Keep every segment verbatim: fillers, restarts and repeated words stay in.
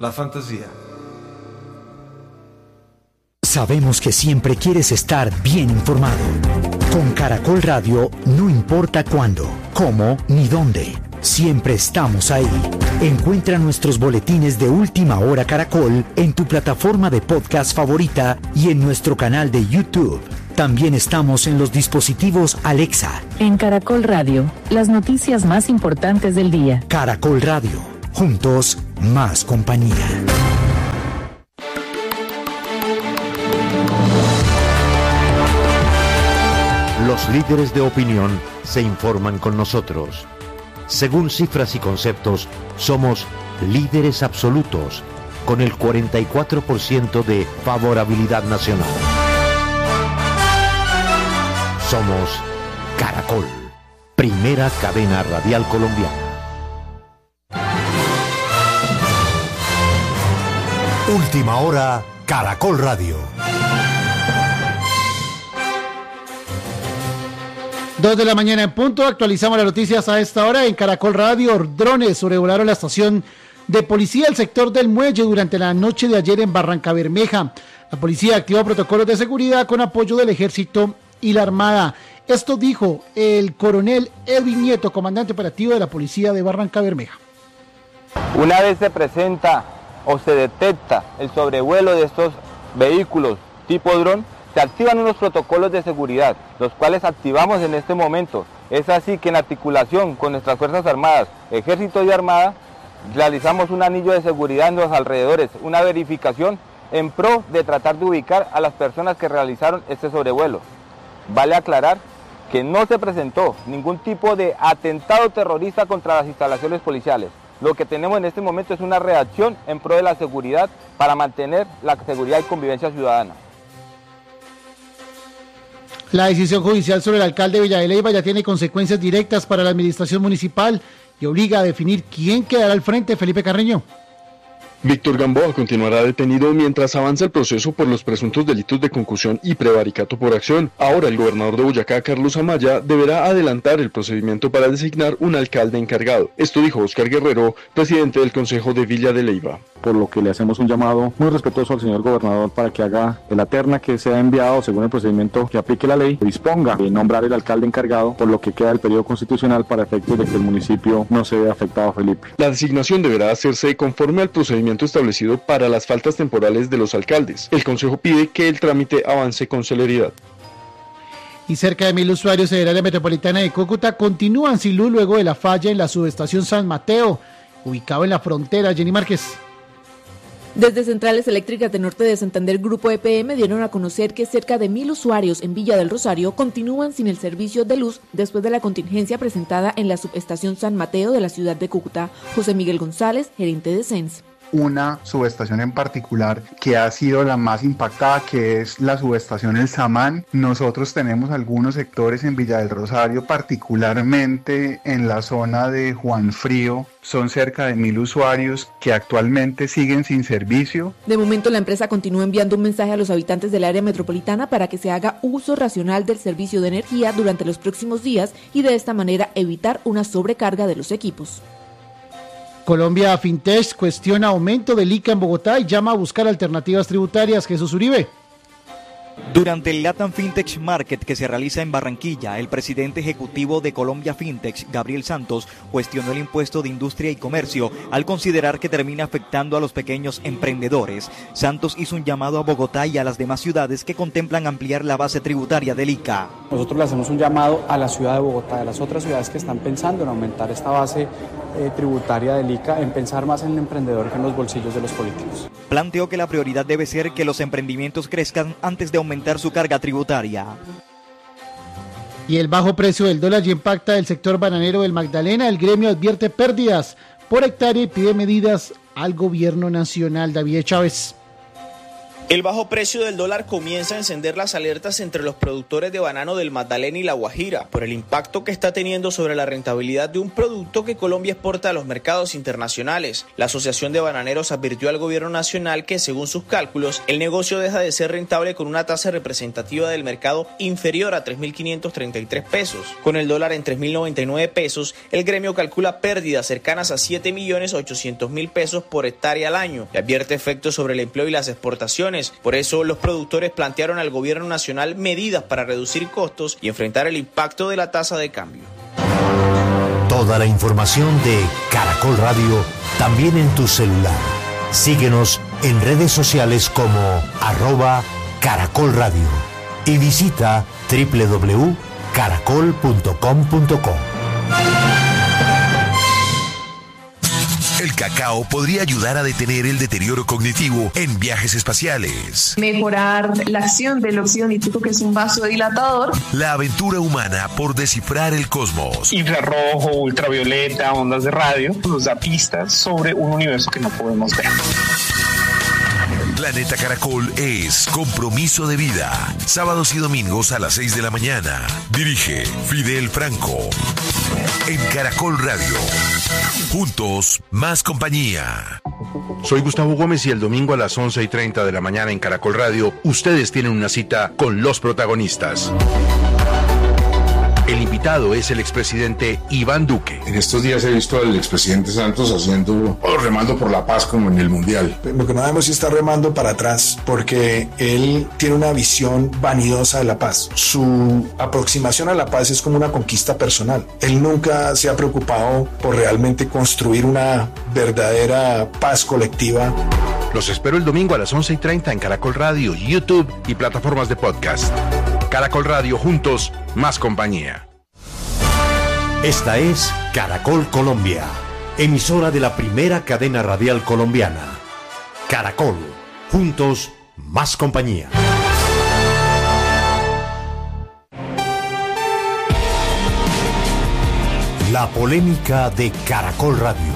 la fantasía. Sabemos que siempre quieres estar bien informado. Con Caracol Radio no importa cuándo, cómo ni dónde. Siempre estamos ahí. Encuentra nuestros boletines de Última Hora Caracol en tu plataforma de podcast favorita y en nuestro canal de YouTube. También estamos en los dispositivos Alexa. En Caracol Radio, las noticias más importantes del día. Caracol Radio, juntos, más compañía. Los líderes de opinión se informan con nosotros. Según cifras y conceptos, somos líderes absolutos, con el cuarenta y cuatro por ciento de favorabilidad nacional. Somos Caracol, primera cadena radial colombiana. Última Hora, Caracol Radio. Dos de la mañana en punto, actualizamos las noticias a esta hora en Caracol Radio. Drones sobrevolaron la estación de policía del sector del Muelle durante la noche de ayer en Barrancabermeja. La policía activó protocolos de seguridad con apoyo del ejército y la armada. Esto dijo el coronel Edwin Nieto, comandante operativo de la policía de Barrancabermeja. Una vez se presenta o se detecta el sobrevuelo de estos vehículos tipo dron, se activan unos protocolos de seguridad, los cuales activamos en este momento. Es así que en articulación con nuestras Fuerzas Armadas, Ejército y Armada, realizamos un anillo de seguridad en los alrededores, una verificación en pro de tratar de ubicar a las personas que realizaron este sobrevuelo. Vale aclarar que no se presentó ningún tipo de atentado terrorista contra las instalaciones policiales. Lo que tenemos en este momento es una reacción en pro de la seguridad para mantener la seguridad y convivencia ciudadana. La decisión judicial sobre el alcalde de Villa de Leyva ya tiene consecuencias directas para la administración municipal y obliga a definir quién quedará al frente. Felipe Carreño. Víctor Gamboa continuará detenido mientras avanza el proceso por los presuntos delitos de concusión y prevaricato por acción. Ahora el gobernador de Boyacá, Carlos Amaya, deberá adelantar el procedimiento para designar un alcalde encargado. Esto dijo Oscar Guerrero, presidente del Consejo de Villa de Leyva. Por lo que le hacemos un llamado muy respetuoso al señor gobernador para que haga de la terna que sea enviado según el procedimiento que aplique la ley, disponga de nombrar el alcalde encargado, por lo que queda el periodo constitucional para efectos de que el municipio no se vea afectado, Felipe. La designación deberá hacerse conforme al procedimiento establecido para las faltas temporales de los alcaldes. El Consejo pide que el trámite avance con celeridad. Y cerca de mil usuarios del área metropolitana de Cúcuta continúan sin luz luego de la falla en la subestación San Mateo, ubicado en la frontera. Jenny Márquez. Desde Centrales Eléctricas de Norte de Santander, Grupo E P M, dieron a conocer que cerca de mil usuarios en Villa del Rosario continúan sin el servicio de luz después de la contingencia presentada en la subestación San Mateo de la ciudad de Cúcuta. José Miguel González, gerente de C E N S. Una subestación en particular que ha sido la más impactada, que es la subestación El Samán. Nosotros tenemos algunos sectores en Villa del Rosario, particularmente en la zona de Juan Frío. Son cerca de mil usuarios que actualmente siguen sin servicio. De momento la empresa continúa enviando un mensaje a los habitantes del área metropolitana para que se haga uso racional del servicio de energía durante los próximos días y de esta manera evitar una sobrecarga de los equipos. Colombia Fintech cuestiona aumento del I C A en Bogotá y llama a buscar alternativas tributarias. Jesús Uribe. Durante el Latam Fintech Market que se realiza en Barranquilla, el presidente ejecutivo de Colombia Fintech, Gabriel Santos, cuestionó el impuesto de industria y comercio al considerar que termina afectando a los pequeños emprendedores. Santos hizo un llamado a Bogotá y a las demás ciudades que contemplan ampliar la base tributaria del I C A. Nosotros le hacemos un llamado a la ciudad de Bogotá, a las otras ciudades que están pensando en aumentar esta base eh, tributaria del I C A, en pensar más en el emprendedor que en los bolsillos de los políticos. Planteó que la prioridad debe ser que los emprendimientos crezcan antes de aumentar su carga tributaria. Y el bajo precio del dólar impacta el sector bananero del Magdalena. El gremio advierte pérdidas por hectárea y pide medidas al gobierno nacional. David Chávez. El bajo precio del dólar comienza a encender las alertas entre los productores de banano del Magdalena y La Guajira por el impacto que está teniendo sobre la rentabilidad de un producto que Colombia exporta a los mercados internacionales. La Asociación de Bananeros advirtió al gobierno nacional que, según sus cálculos, el negocio deja de ser rentable con una tasa representativa del mercado inferior a tres mil quinientos treinta y tres pesos. Con el dólar en tres mil noventa y nueve pesos, el gremio calcula pérdidas cercanas a siete millones ochocientos mil pesos por hectárea al año y advierte efectos sobre el empleo y las exportaciones. Por eso, los productores plantearon al gobierno nacional medidas para reducir costos y enfrentar el impacto de la tasa de cambio. Toda la información de Caracol Radio también en tu celular. Síguenos en redes sociales como arroba Caracol Radio y visita doble u doble u doble u punto caracol punto com punto co. El cacao podría ayudar a detener el deterioro cognitivo en viajes espaciales. Mejorar la acción del óxido nítrico, que es un vasodilatador. La aventura humana por descifrar el cosmos. Infrarrojo, ultravioleta, ondas de radio, nos da pistas sobre un universo que no podemos ver. Planeta Caracol es compromiso de vida. Sábados y domingos a las seis de la mañana. Dirige Fidel Franco. En Caracol Radio. Juntos, más compañía. Soy Gustavo Gómez y el domingo a las once y treinta de la mañana en Caracol Radio, ustedes tienen una cita con los protagonistas. El invitado es el expresidente Iván Duque. En estos días he visto al expresidente Santos haciendo, o remando por la paz como en el Mundial. Lo que no debemos es estar remando para atrás, porque él tiene una visión vanidosa de la paz. Su aproximación a la paz es como una conquista personal. Él nunca se ha preocupado por realmente construir una verdadera paz colectiva. Los espero el domingo a las once y treinta en Caracol Radio, YouTube y plataformas de podcast. Caracol Radio, juntos, más compañía. Esta es Caracol Colombia, emisora de la primera cadena radial colombiana. Caracol, juntos, más compañía. La polémica de Caracol Radio.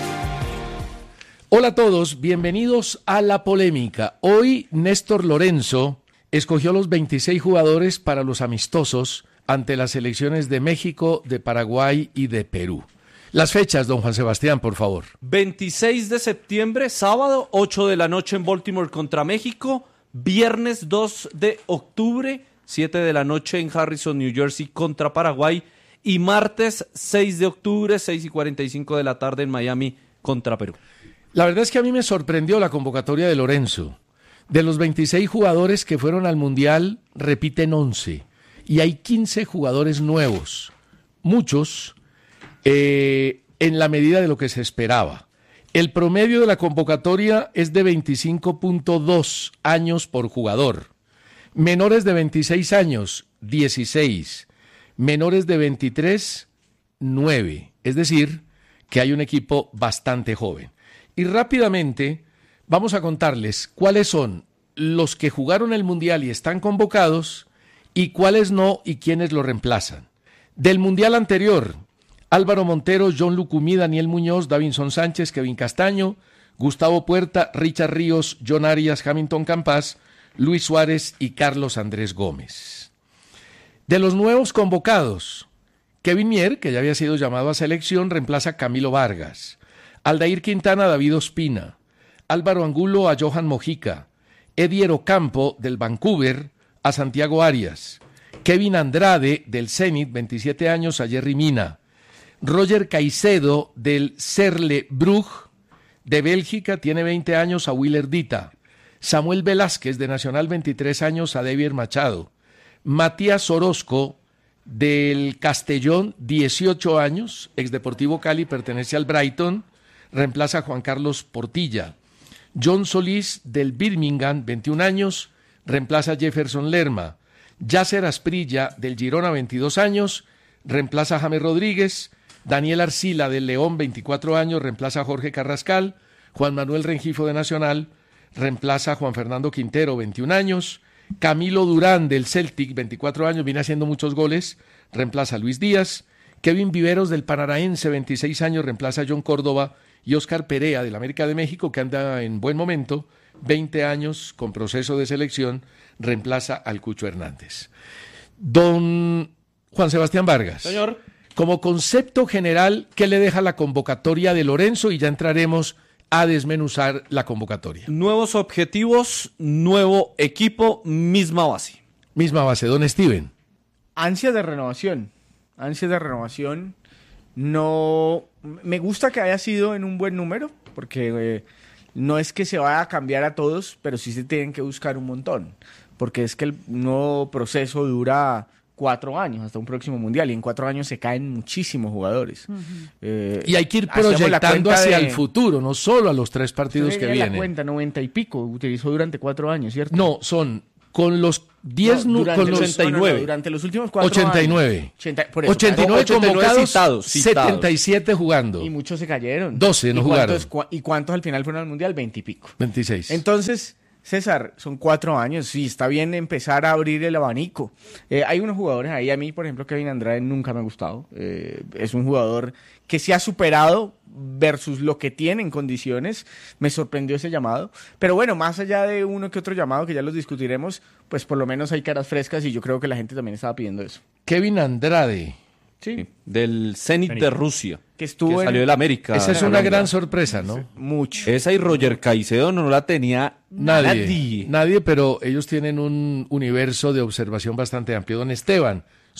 Hola a todos, bienvenidos a La Polémica. Hoy Néstor Lorenzo escogió los veintiséis jugadores para los amistosos ante las selecciones de México, de Paraguay y de Perú. Las fechas, don Juan Sebastián, por favor. veintiséis de septiembre, sábado, ocho de la noche en Baltimore contra México. Viernes dos de octubre, siete de la noche en Harrison, New Jersey contra Paraguay. Y martes seis de octubre, seis y cuarenta y cinco de la tarde en Miami contra Perú. La verdad es que a mí me sorprendió la convocatoria de Lorenzo. De los veintiséis jugadores que fueron al Mundial, repiten once. Y hay quince jugadores nuevos. Muchos eh, en la medida de lo que se esperaba. El promedio de la convocatoria es de veinticinco punto dos años por jugador. Menores de veintiséis años, dieciséis. Menores de veintitrés, nueve. Es decir, que hay un equipo bastante joven. Y rápidamente vamos a contarles cuáles son los que jugaron el Mundial y están convocados y cuáles no y quiénes lo reemplazan. Del Mundial anterior, Álvaro Montero, John Lucumí, Daniel Muñoz, Davinson Sánchez, Kevin Castaño, Gustavo Puerta, Richard Ríos, John Arias, Hamilton Campas, Luis Suárez y Carlos Andrés Gómez. De los nuevos convocados, Kevin Mier, que ya había sido llamado a selección, reemplaza a Camilo Vargas. Aldair Quintana, David Ospina. Álvaro Angulo a Johan Mojica. Edier Ocampo del Vancouver a Santiago Arias. Kevin Andrade del Zenit, veintisiete años, a Jerry Mina. Roger Caicedo del Cercle Brugge de Bélgica, tiene veinte años, a Willer Dita. Samuel Velázquez de Nacional, veintitrés años, a Devier Machado. Matías Orozco del Castellón, dieciocho años, ex Deportivo Cali, pertenece al Brighton, reemplaza a Juan Carlos Portilla. John Solís del Birmingham, veintiún años, reemplaza a Jefferson Lerma. Yasser Asprilla del Girona, veintidós años, reemplaza a James Rodríguez. Daniel Arcila del León, veinticuatro años, reemplaza a Jorge Carrascal. Juan Manuel Rengifo de Nacional reemplaza a Juan Fernando Quintero, veintiún años. Camilo Durán del Celtic, veinticuatro años, viene haciendo muchos goles, reemplaza a Luis Díaz. Kevin Viveros del Paranaense, veintiséis años, reemplaza a John Córdoba. Y Óscar Perea del América de México, que anda en buen momento, veinte años con proceso de selección, reemplaza al Cucho Hernández. Don Juan Sebastián Vargas. Señor. Como concepto general, ¿qué le deja la convocatoria de Lorenzo? Y ya entraremos a desmenuzar la convocatoria. Nuevos objetivos, nuevo equipo, misma base. Misma base. Don Steven. Ansias de renovación. Ansias de renovación. No. Me gusta que haya sido en un buen número, porque eh, no es que se vaya a cambiar a todos, pero sí se tienen que buscar un montón. Porque es que el nuevo proceso dura cuatro años, hasta un próximo mundial, y en cuatro años se caen muchísimos jugadores. Uh-huh. eh, y hay que ir proyectando hacia de... el futuro, no solo a los tres partidos que vienen. La cuenta, noventa y pico, utilizó durante cuatro años, ¿cierto? No, son con los diez, no, durante con los ochenta y nueve. No, no, durante los últimos cuatro ochenta y nueve. Años. ochenta, por eso, ochenta y nueve convocados, citados, citados. setenta y siete jugando. Y muchos se cayeron. doce no ¿Y jugaron. Cuántos, ¿Y cuántos al final fueron al mundial? veinte y pico. veintiséis. Entonces, César, son cuatro años, sí, está bien empezar a abrir el abanico. Eh, hay unos jugadores ahí, a mí, por ejemplo, Kevin Andrade nunca me ha gustado. Eh, es un jugador que se ha superado versus lo que tiene en condiciones. Me sorprendió ese llamado. Pero bueno, más allá de uno que otro llamado, que ya los discutiremos, pues por lo menos hay caras frescas y yo creo que la gente también estaba pidiendo eso. Kevin Andrade. Sí, del Zenit de Rusia. Que estuvo que salió en... del América. Esa es una gran sorpresa, ¿no? Mucho. Esa y Roger Caicedo no la tenía nadie. Nadie, nadie pero ellos tienen un universo de observación bastante amplio. Don Esteban,